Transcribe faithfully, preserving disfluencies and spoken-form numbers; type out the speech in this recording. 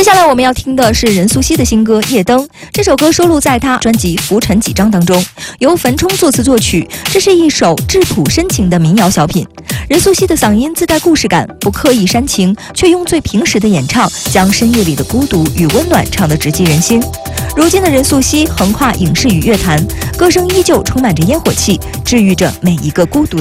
接下来我们要听的是任素汐的新歌《夜灯》，这首歌收录在她专辑《浮沉几章》当中，由樊冲作词作曲。这是一首质朴深情的民谣小品。任素汐的嗓音自带故事感，不刻意煽情，却用最平实的演唱，将深夜里的孤独与温暖唱得直击人心。如今的任素汐横跨影视与乐坛，歌声依旧充满着烟火气，治愈着每一个孤独的